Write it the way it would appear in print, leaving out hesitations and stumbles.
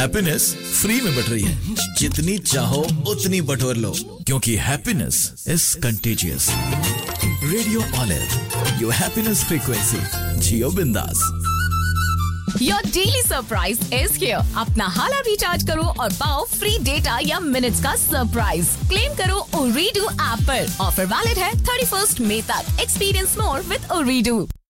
Happiness free में but रही है, जितनी चाहो उतनी बटोर लो, क्योंकि happiness is contagious. Radio olive, your happiness frequency, जियो बिंदास। Your daily surprise is here. अपना हाला रिचार्ज करो और पाओ फ्री डेटा या मिनट्स का सरप्राइज। क्लेम करो Ooredoo ऐप पर। ऑफर वैलिड है 31 मई तक। Experience more with Ooredoo.